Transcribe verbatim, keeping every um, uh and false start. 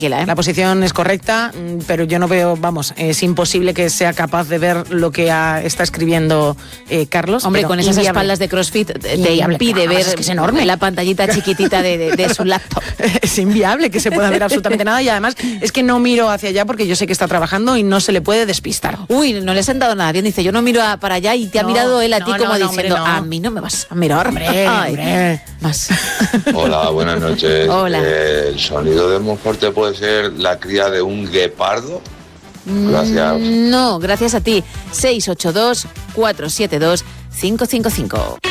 ¿eh? La posición es correcta, pero yo no veo, vamos, es imposible que sea capaz de ver lo que ha, está escribiendo eh, Carlos. Hombre, con esas inviable. espaldas de CrossFit te Inviable. impide Además, ver es que es enorme. la pantallita chiquitita de, de, de su laptop. Es inviable que se pueda ver absolutamente nada y además es que no miro hacia allá porque yo sé que está trabajando y no se le puede despistar. Uy, no le has sentado nada bien, dice, yo no miro a, para allá y te ha No, mirado él a ti no, como no, no, diciendo, hombre, no. a mí no me vas a mirar. Hombre, Ay, hombre. Más. Hola, buenas noches. Hola. Eh, ¿El sonido de Monforte puede ser la cría de un guepardo? Gracias. Mm, no, gracias a ti. seis ocho dos, cuatro siete dos, cinco cinco cinco.